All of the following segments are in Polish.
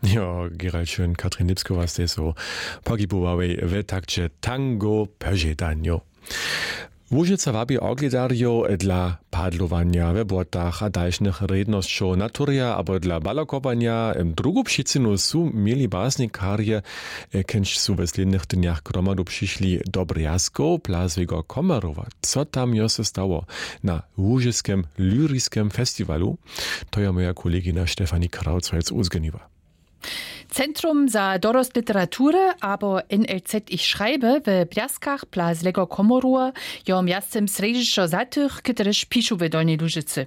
Jo, Gerald Schön, Katrin Lipskova ste so pogibowałej w takcie tango pożedanio. Łużyca wabi ogledarjo dla padlowania we błotach a dalszych rednością naturia, abo dla balokopania. Drugą przyczyną są mieli basnikarje, kęć są w slednych dniach gromadu przyszli do Brjasko, Plazwego Komarowa. Co tam jo se stało na Łużyskim Lyrickim Festiwalu? To ja moja kolegina Stefanie Krauzweiz uzgeniwa. Centrum za dorost literatury, abo NLZ Ich schreibe, w Brjaskach Plazlego Komorua, jo miastem središćo za tych, którzy pišu w Dolnej Lužici.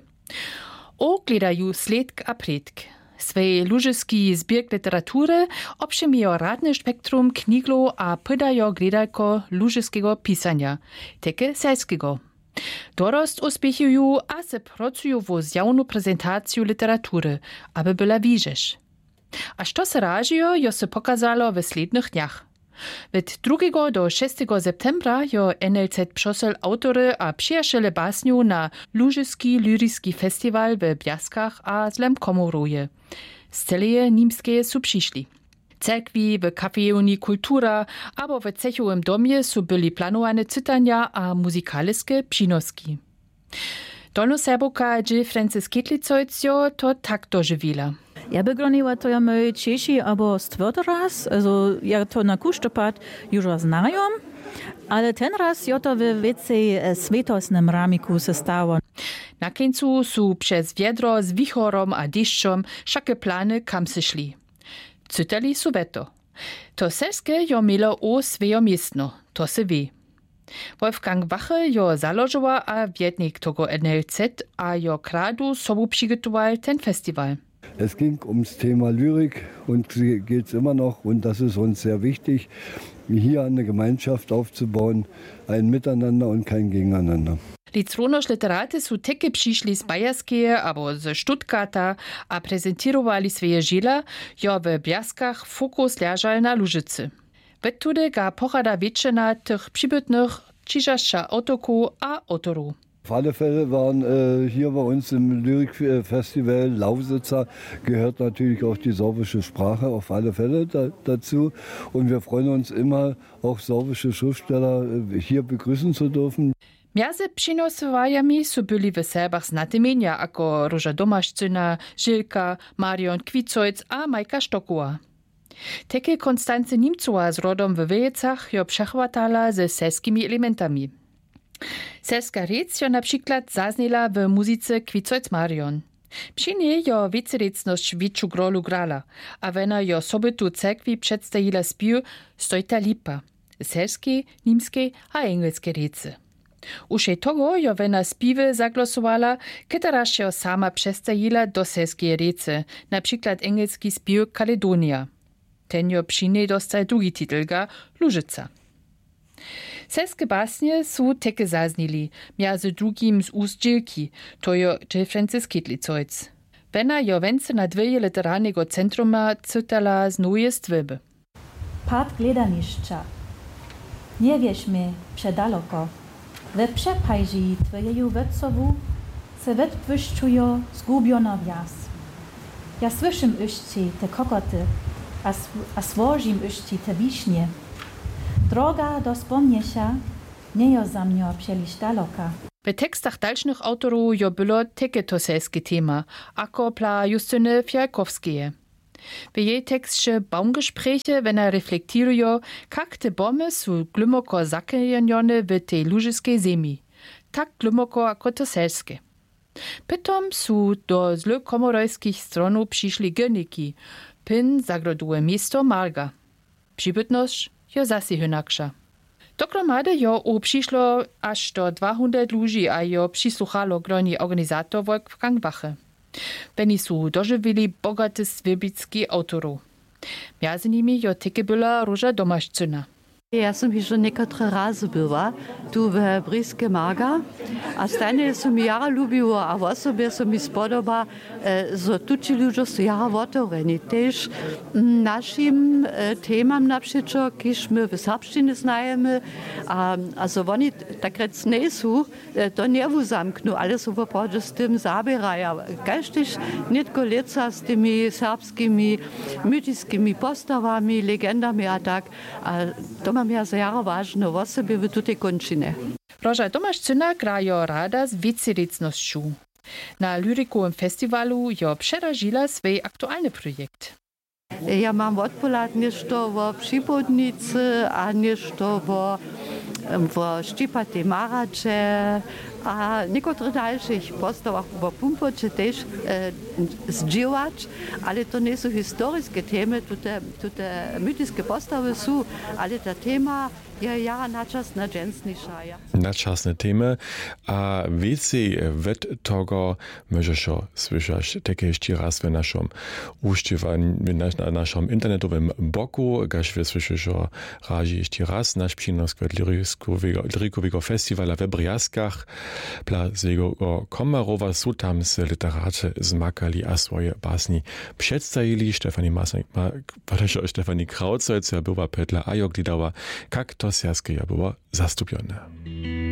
Ogledaju sledk a predk. Swej lužiski zbirk literatury obšimijo radne spektrum kniglu a pydajo gledalko lužiskiego pisania, teke selskiego. Dorost uspěchuju a se pracuju vo zjawnu prezentaciju literatury, aby byla widzisz. A što se ražijo, jo se pokazalo w slednych dniach. Od 2. do 6. septembra jo NLZ přosel autory a přijašele básňu na Lužiski Lyricki Festival w Brjaskach a Zlem Komoruje. Z celeje nímskeje su přišli. Cerkwi, w kafejowni Kultura, abo w cechowym domie su byli planowane cytania a muzykaliskie přinoski. Dolnoserboka Jill Francis Ketlicojcio to tak doživila. Ja by groniła to ja my Češi, abo stvrty raz, also ja to na kuštopad już znajom, ale ten raz jo to w więcej svetosnym ramiku se stało. Na końcu su przez wiedro z wichorom a deszczom wszakie plany kam se szli. Cytali su weto. To selskie jo mielo o swoje miestno, to se wie. Wolfgang Wache jo zalożyła a wiednik tego NLZ a jo kradu sobu przygotował ten festiwal. Es ging ums Thema Lyrik und geht es immer noch. Und das ist uns sehr wichtig, hier eine Gemeinschaft aufzubauen, ein Miteinander und kein Gegeneinander. Litronoš literate su teke přišli z Bajerskeje abo z Stuttgarta a prezentirowali swoje žila, jo w Brjaskach fokus leżał na Lužici. Wetude ga pochada většina tych přibytnych čižašća autoku a autorów. Auf alle Fälle waren hier bei uns im Lyrikfestival Lausitzer, gehört natürlich auch die sorbische Sprache auf alle Fälle dazu. Und wir freuen uns immer, auch sorbische Schriftsteller hier begrüßen zu dürfen. Miazy přinosowajami su byli w Serbach znate imenia, ako Róża Domaščina, Žilka, Marion Kvicojc a Majka Štokowa. Teke Konstance Nimcowa z rodom w Wejecach jo przechwatala ze selskimi elementami. Selska rec jo na przykład zaznela w muzyce Kvicojc Marion. Przy niej jo wiecerecność większą grolu grala, a wena jo sobytu cerkwi przedstawila spił Stojta lipa, selskiej, niemskiej a engelskiej recy. Ušej toho jo wena spiwy zaglosovala, ketaraż jo sama przedstawila do selskiej recy, na przykład engelski spił Kaledonia. Ten jo przy niej dostał drugi titel ga Lužica. Selske basnie su teke zaznili, miazy drugim z ust Jilki, to jo Jill Francis Ketlicojc. Wena jo wence na dveje literarnego centruma cytala z noje stwyby. Pad gledanišća. Nie wiesz mi przedaloko. We przepajži twojeju wecowu se wetwyszczujo zgubiona wjas. Ja słyszym uści te kokoty, a swożim uści te wiśnie. Droga do spomniesia nie jo za mňo przyliš daloka. W tekstach dalszych autorów jo było teke to selskie tema, ako pla Justyny Fialkowskie. W jej tekście Baumgespräche, wena reflektirujo, kak te bomy su glumoko zakajenione w tej lužiskiej ziemi. Tak glumoko ako to selskie. Potom su do zlokomorojskich stronów przyszli gerniki, pin zagroduje miasto Marga. Przybytność jo zasi hynaksza. Dokromady jo przyszło aż do 200 ludzi, a jo przysłuchalo groni organizator Wolfgang Wache. Beni su dożywili bogaty swibicki autorów. Między nimi jo teke była Róża Domaščina. Ja som już niektóre razy była tu w Bryskie Marga, a stanie som jara lubiła, a w osobie som mi spodoba, że tuci ludzie są jara otvoreni. Też naszym temam naprzeciw, kiż my w serbszczynie znajemy, a so oni tak rec nie są, to nie zamkną, ale są w oparciu z tym zabierają. Każdy nie tylko leca z tymi serbskimi, mytickimi postawami, legendami, a tak. To mam ja za jara ważne w sobie w tutej kończynie. Roža Tomáščina grajo rada z wieciricnością. Na Lyrikowym festiwalu jo przeražila swój aktualny projekt. Ja mam odpolad nešto w Přibodnicy, a nešto w Štipatej Marače, a niektórych dalszych postawach w Pumpoče też zdziałać, ale to nie są historyczne temy, te mytyczne postawy są, ale ta tema ja naczasna dżęsniejsza. Naczasne temy, a więcej wet tego możesz słyszeć takie jeszcze raz w naszym na naszym internetowym boku, gdzie słyszysz razie jeszcze raz nasz przynos Lyrikowego festiwala w Briaskach, Plazego Komarowa są tam z literaty zmakali a swoje basni przedstawili. Stefanie Krautzeutz była Petla Ajok, die dała, jak to serskie była zastupione.